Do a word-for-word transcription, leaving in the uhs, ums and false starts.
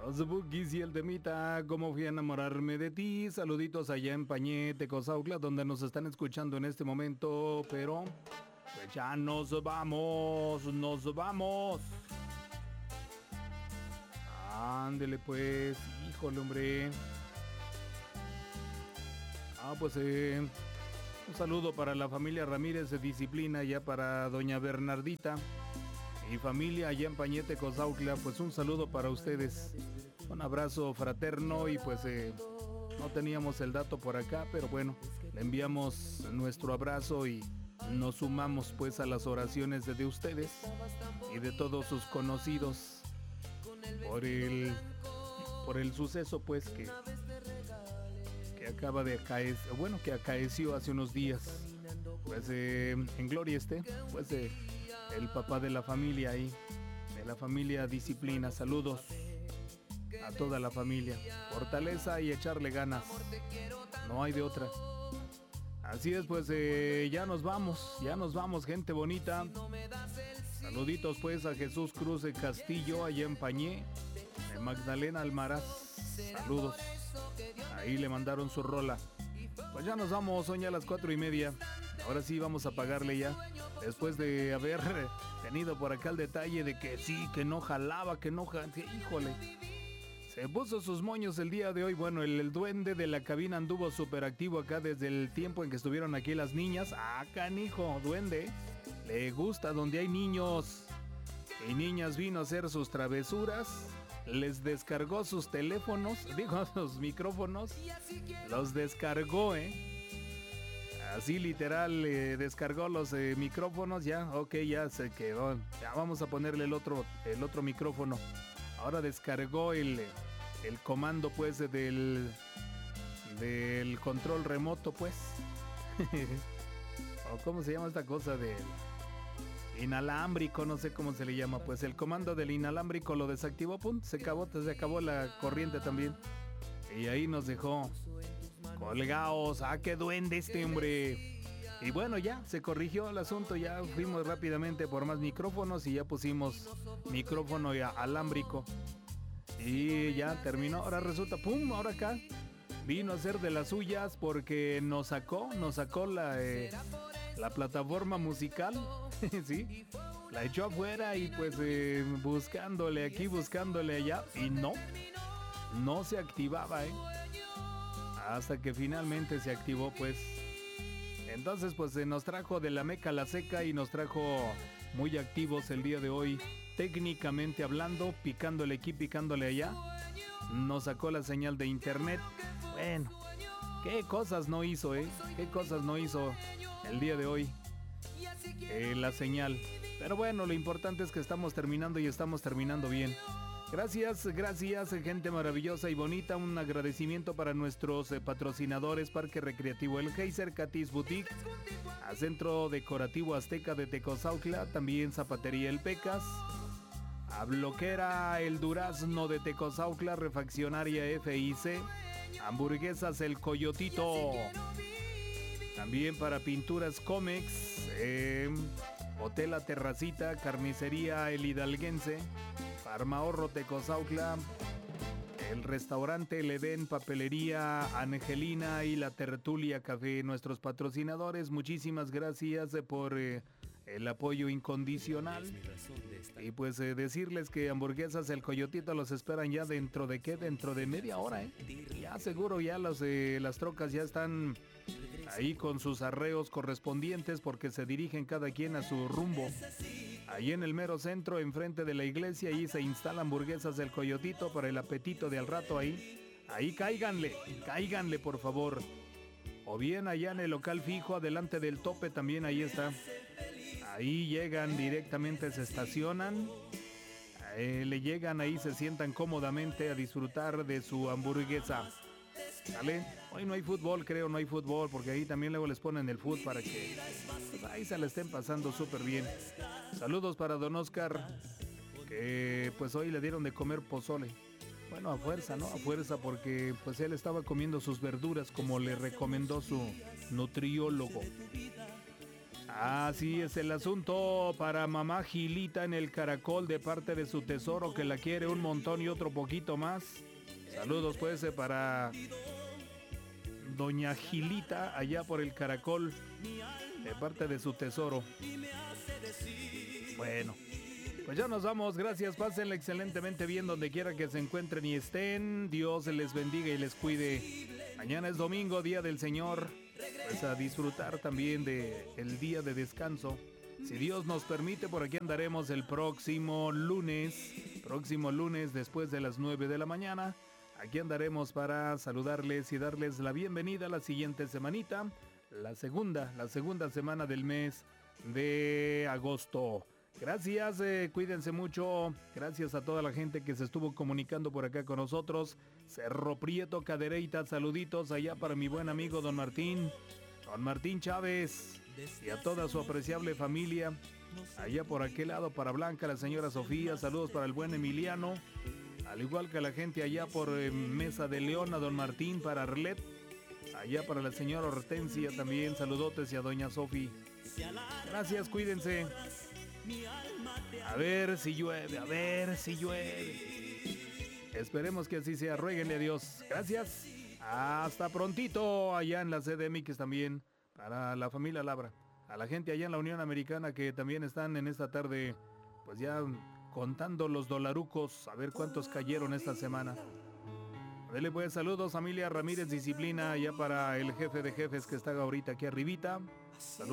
Los Bookies y el temita, cómo fui a enamorarme de ti. Saluditos allá en Pañé, Tecozautla, donde nos están escuchando en este momento. Pero pues ya nos vamos, nos vamos. Ándele pues, híjole hombre. Ah, pues eh, un saludo para la familia Ramírez de Disciplina, ya para doña Bernardita y familia allá en Pañete, Tecozautla, pues un saludo para ustedes. Un abrazo fraterno y pues eh, no teníamos el dato por acá, pero bueno, le enviamos nuestro abrazo y nos sumamos pues a las oraciones de, de ustedes y de todos sus conocidos por el por el suceso pues que que acaba de acaecer, bueno, que acaeció hace unos días. Pues eh, en gloria esté, pues eh, el papá de la familia ahí, de la familia Disciplina. Saludos a toda la familia. Fortaleza y echarle ganas. No hay de otra. Así es, pues eh, ya nos vamos, ya nos vamos, gente bonita. Saluditos pues a Jesús Cruz de Castillo, allá en Pañé, de Magdalena Almaraz. Saludos. Ahí le mandaron su rola. Pues ya nos vamos, son ya las cuatro y media. Ahora sí vamos a pagarle ya. Después de haber tenido por acá el detalle de que sí, que no jalaba, que no jalaba. Híjole. Se puso sus moños el día de hoy. Bueno, el, el duende de la cabina anduvo súper activo acá desde el tiempo en que estuvieron aquí las niñas. Ah, canijo, duende. Le gusta donde hay niños y niñas. Vino a hacer sus travesuras. Les descargó sus teléfonos, digo, sus micrófonos. Los descargó, ¿eh? Así literal, eh, descargó los eh, micrófonos. Ya, ok, ya se quedó. Ya vamos a ponerle el otro, el otro micrófono. Ahora descargó el, el comando pues del, del control remoto pues. O cómo se llama esta cosa del inalámbrico, no sé cómo se le llama. Pues el comando del inalámbrico lo desactivó, pum, se acabó, se acabó la corriente también. Y ahí nos dejó colgados. Ah, qué duende este hombre. Y bueno, ya se corrigió el asunto, ya fuimos rápidamente por más micrófonos y ya pusimos micrófono ya alámbrico. Y ya terminó, ahora resulta, pum, ahora acá vino a hacer de las suyas porque nos sacó, nos sacó la, eh, la plataforma musical, sí, la echó afuera y pues eh, buscándole aquí, buscándole allá y no, no se activaba, eh, hasta que finalmente se activó pues. Entonces pues se nos trajo de la meca a la seca y nos trajo muy activos el día de hoy, técnicamente hablando, picándole aquí, picándole allá. Nos sacó la señal de internet. Bueno, qué cosas no hizo, eh, qué cosas no hizo el día de hoy eh, la señal. Pero bueno, lo importante es que estamos terminando y estamos terminando bien. Gracias, gracias, gente maravillosa y bonita. Un agradecimiento para nuestros eh, patrocinadores: Parque Recreativo El Geyser, Katis Boutique, a Centro Decorativo Azteca de Tecozautla, también Zapatería El Pecas, a Bloquera El Durazno de Tecozautla, Refaccionaria F I C, Hamburguesas El Coyotito, también para Pinturas Comex, eh, Hotel La Terracita, Carnicería El Hidalguense, Farmahorro Tecozautla, el restaurante El Edén, Papelería Angelina y La Tertulia Café, nuestros patrocinadores. Muchísimas gracias por eh, el apoyo incondicional. Y pues eh, decirles que Hamburguesas El Coyotito los esperan ya dentro de qué, dentro de media hora, ¿eh? Ya seguro ya los, eh, las trocas ya están ahí con sus arreos correspondientes porque se dirigen cada quien a su rumbo. Ahí en el mero centro, enfrente de la iglesia, ahí se instala Hamburguesas El Coyotito para el apetito de al rato ahí. Ahí cáiganle, cáiganle por favor. O bien allá en el local fijo, adelante del tope también ahí está. Ahí llegan directamente, se estacionan, eh, le llegan ahí, se sientan cómodamente a disfrutar de su hamburguesa. ¿Sale? Hoy no hay fútbol, creo, no hay fútbol, porque ahí también luego les ponen el fútbol para que pues, ahí se la estén pasando súper bien. Saludos para don Oscar, que pues hoy le dieron de comer pozole. Bueno, a fuerza, ¿no? A fuerza, porque pues él estaba comiendo sus verduras como le recomendó su nutriólogo. Así es el asunto para mamá Gilita en el Caracol de parte de su tesoro que la quiere un montón y otro poquito más. Saludos pues eh, para doña Gilita allá por el Caracol de parte de su tesoro. Bueno, pues ya nos vamos. Gracias, pásenla excelentemente bien donde quiera que se encuentren y estén. Dios les bendiga y les cuide. Mañana es domingo, día del Señor. Pues a disfrutar también de el día de descanso. Si Dios nos permite, por aquí andaremos el próximo lunes. Próximo lunes después de las nueve de la mañana. Aquí andaremos para saludarles y darles la bienvenida a la siguiente semanita. La segunda, la segunda semana del mes de agosto. Gracias, eh, cuídense mucho. Gracias a toda la gente que se estuvo comunicando por acá con nosotros. Cerro Prieto, Cadereyta, saluditos allá para mi buen amigo Don Martín. Don Martín Chávez y a toda su apreciable familia. Allá por aquel lado para Blanca, la señora Sofía. Saludos para el buen Emiliano. Al igual que la gente allá por eh, Mesa de León, a Don Martín, para Arlet. Allá para la señora Hortensia también. Saludotes y a doña Sofi. Gracias, cuídense. A ver si llueve, a ver si llueve. Esperemos que así sea, ruéguenle a Dios. Gracias. Hasta prontito allá en la C D M X también, para la familia Labra. A la gente allá en la Unión Americana que también están en esta tarde, pues ya contando los dolarucos, a ver cuántos cayeron esta semana. Dele pues saludos, familia Ramírez Disciplina, allá para el jefe de jefes que está ahorita aquí arribita. Saludos.